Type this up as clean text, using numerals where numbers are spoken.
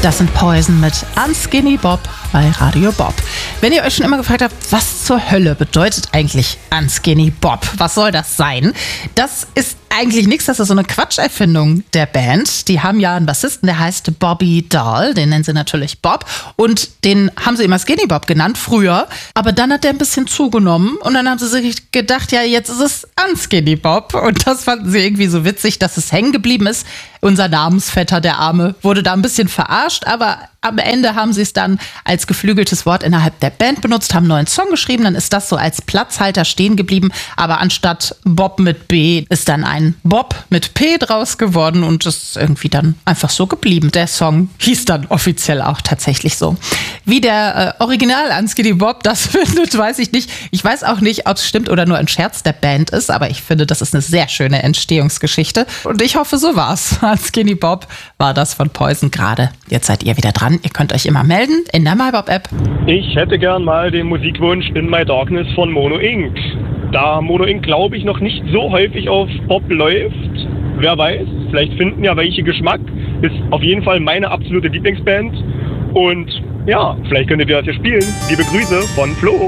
Das sind Poison mit Unskinny Bob bei Radio Bob. Wenn ihr euch schon immer gefragt habt, was zur Hölle bedeutet eigentlich Unskinny Bob? Was soll das sein? Das ist eigentlich nichts, das ist so eine Quatscherfindung der Band. Die haben ja einen Bassisten, der heißt Bobby Dahl, den nennen sie natürlich Bob. Und den haben sie immer Skinny Bob genannt, früher. Aber dann hat der ein bisschen zugenommen und dann haben sie sich gedacht, ja, jetzt ist es Unskinny Bob. Und das fanden sie irgendwie so witzig, dass es hängen geblieben ist. Unser Namensvetter, der Arme, wurde da ein bisschen verarscht, aber am Ende haben sie es dann als geflügeltes Wort innerhalb der Band benutzt, haben einen neuen Song geschrieben, dann ist das so als Platzhalter stehen geblieben, aber anstatt Bob mit B ist dann ein Bob mit P draus geworden und ist irgendwie dann einfach so geblieben. Der Song hieß dann offiziell auch tatsächlich so. Wie der Original Unskinny Bob das findet, weiß ich nicht. Ich weiß auch nicht, ob es stimmt oder nur ein Scherz der Band ist, aber ich finde, das ist eine sehr schöne Entstehungsgeschichte und ich hoffe, so war's. Unskinny Bob war das von Poison gerade. Jetzt seid ihr wieder dran. Ihr könnt euch immer melden in der MyBob-App. Ich hätte gern mal den Musikwunsch In My Darkness von Mono Inc. Da Mono Inc., glaube ich, noch nicht so häufig auf Pop läuft, wer weiß, vielleicht finden ja welche Geschmack. Ist auf jeden Fall meine absolute Lieblingsband. Und ja, vielleicht könntet ihr das hier spielen. Liebe Grüße von Flo.